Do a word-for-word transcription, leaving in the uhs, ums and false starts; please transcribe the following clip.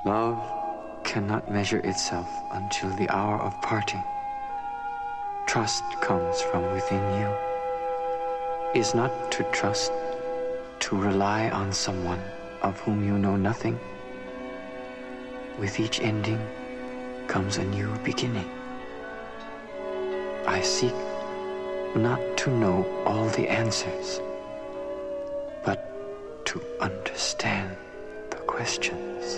Love cannot measure itself until the hour of parting. Trust comes from within you. Is not to trust to rely on someone of whom you know nothing? With each ending comes a new beginning. I seek not to know all the answers, but to understand the questions.